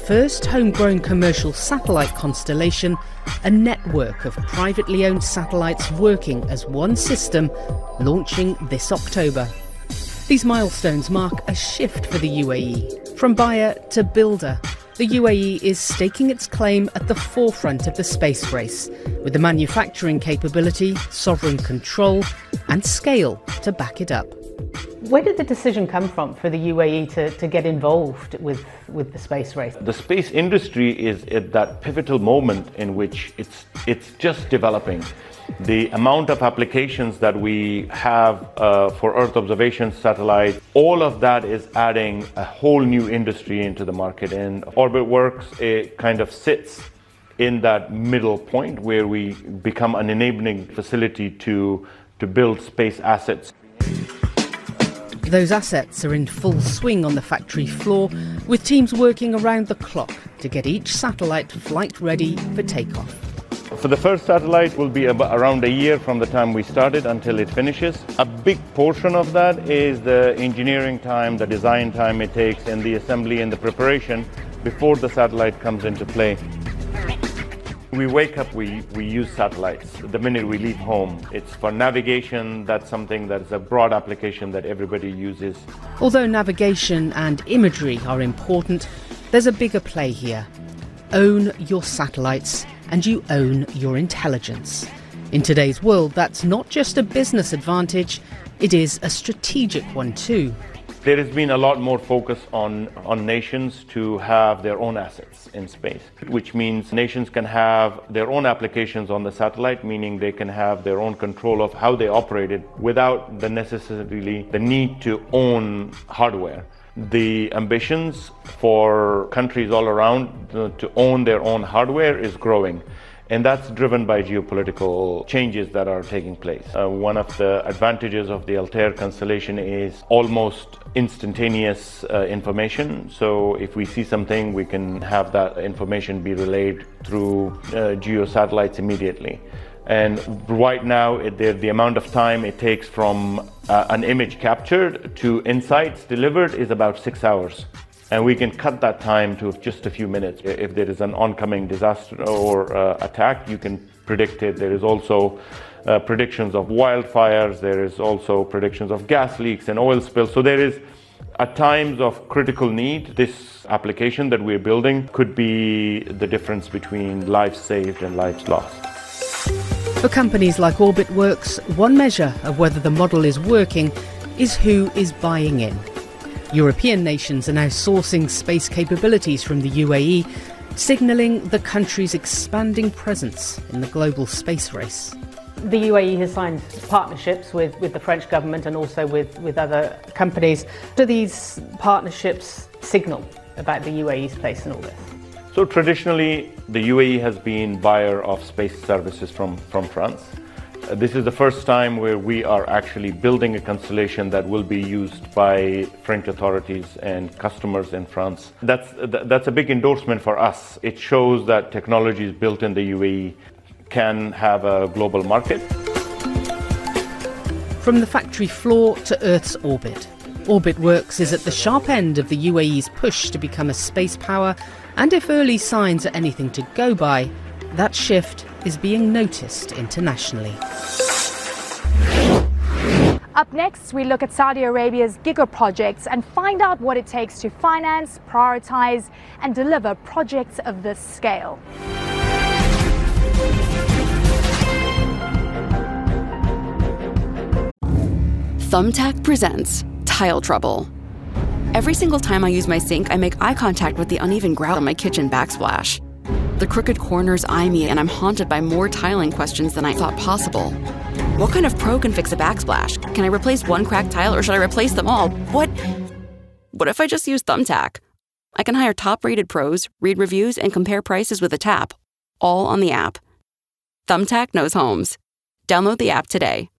first homegrown commercial satellite constellation, a network of privately owned satellites working as one system, launching this October. These milestones mark a shift for the UAE. From buyer to builder, the UAE is staking its claim at the forefront of the space race, with the manufacturing capability, sovereign control and scale to back it up. Where did the decision come from for the UAE to get involved with the space race? The space industry is at that pivotal moment in which it's just developing. The amount of applications that we have for Earth observation satellites, all of that is adding a whole new industry into the market. And OrbitWorks, it kind of sits in that middle point where we become an enabling facility to build space assets. Those assets are in full swing on the factory floor, with teams working around the clock to get each satellite flight ready for takeoff. For the first satellite will be around a year from the time we started until it finishes. A big portion of that is the engineering time, the design time it takes, and the assembly and the preparation before the satellite comes into play. We wake up, we use satellites. The minute we leave home, it's for navigation. That's something that is a broad application that everybody uses. Although navigation and imagery are important, there's a bigger play here. Own your satellites and you own your intelligence. In today's world, that's not just a business advantage, it is a strategic one too. There has been a lot more focus on nations to have their own assets in space, which means nations can have their own applications on the satellite, meaning they can have their own control of how they operate it without necessarily the need to own hardware. The ambitions for countries all around to own their own hardware is growing. And that's driven by geopolitical changes that are taking place. One of the advantages of the Altair constellation is almost instantaneous information. So if we see something, we can have that information be relayed through geo satellites immediately. And right now, the amount of time it takes from an image captured to insights delivered is about 6 hours. And we can cut that time to just a few minutes. If there is an oncoming disaster or attack, you can predict it. There is also predictions of wildfires. There is also predictions of gas leaks and oil spills. So there is, at times of critical need, this application that we're building could be the difference between lives saved and lives lost. For companies like OrbitWorks, one measure of whether the model is working is who is buying in. European nations are now sourcing space capabilities from the UAE, signalling the country's expanding presence in the global space race. The UAE has signed partnerships with the French government and also with other companies. Do these partnerships signal about the UAE's place in all this? So traditionally, the UAE has been buyer of space services from France. This is the first time where we are actually building a constellation that will be used by French authorities and customers in France. That's a big endorsement for us. It shows that technologies built in the UAE can have a global market. From the factory floor to Earth's orbit, OrbitWorks is at the sharp end of the UAE's push to become a space power, and if early signs are anything to go by, that shift is being noticed internationally. Up next, we look at Saudi Arabia's Giga projects and find out what it takes to finance, prioritize, and deliver projects of this scale. Thumbtack presents Tile Trouble. Every single time I use my sink, I make eye contact with the uneven grout on my kitchen backsplash. The crooked corners eye me, and I'm haunted by more tiling questions than I thought possible. What kind of pro can fix a backsplash? Can I replace one cracked tile, or should I replace them all? What if I just use Thumbtack? I can hire top-rated pros, read reviews, and compare prices with a tap, all on the app. Thumbtack knows homes. Download the app today.